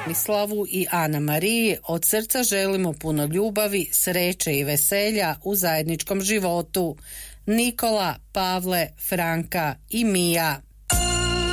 Mislavu i Ana Mariji od srca želimo puno ljubavi, sreće i veselja u zajedničkom životu. Nikola, Pavle, Franka i Mija.